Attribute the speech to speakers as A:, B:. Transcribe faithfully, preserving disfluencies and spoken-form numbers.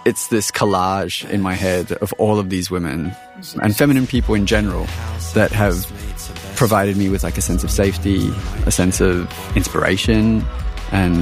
A: it's this collage in my head of all of these women and feminine people in general that have provided me with like a sense of safety, a sense of inspiration, and